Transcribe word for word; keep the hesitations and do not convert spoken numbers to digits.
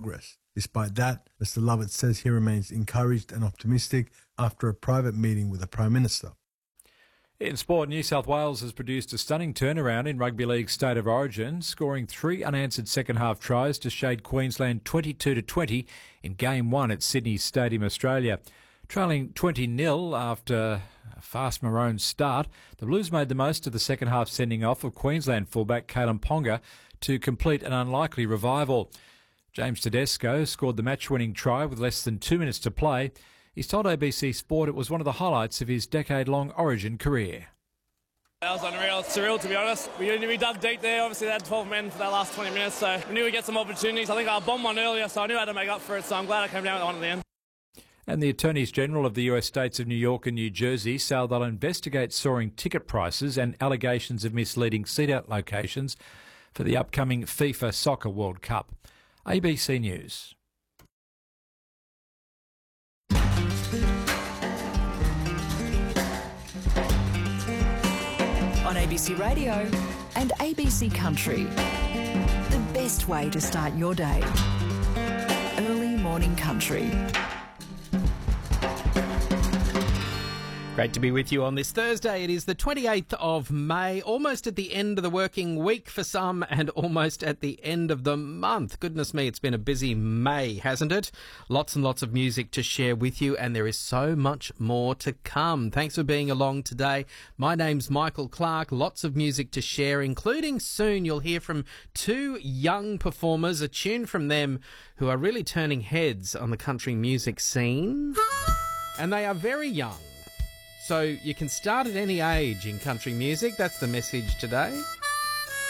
progress. Despite that, Mister Lovett says he remains encouraged and optimistic after a private meeting with the Prime Minister. In sport, New South Wales has produced a stunning turnaround in Rugby League State of Origin, scoring three unanswered second-half tries to shade Queensland twenty-two to twenty in Game one at Sydney Stadium, Australia. Trailing twenty nil after a fast Maroon start, the Blues made the most of the second-half sending off of Queensland fullback Kalen Ponga to complete an unlikely revival. James Tedesco scored the match-winning try with less than two minutes to play. He's told A B C Sport it was one of the highlights of his decade-long Origin career. That was unreal. It's surreal, to be honest. We, we dug deep there. Obviously, they had twelve men for that last twenty minutes, so we knew we'd get some opportunities. I think I bombed one earlier, so I knew I had to make up for it, so I'm glad I came down with one at the end. And the Attorneys General of the U S states of New York and New Jersey say they'll investigate soaring ticket prices and allegations of misleading seat-out locations for the upcoming FIFA Soccer World Cup. A B C News. On A B C Radio and A B C Country. The best way to start your day. Early morning country. Great to be with you on this Thursday. It is the twenty-eighth of May, almost at the end of the working week for some and almost at the end of the month. Goodness me, it's been a busy May, hasn't it? Lots and lots of music to share with you, and there is so much more to come. Thanks for being along today. My name's Michael Clark. Lots of music to share, including soon you'll hear from two young performers, a tune from them who are really turning heads on the country music scene. And they are very young. So you can start at any age in country music. That's the message today.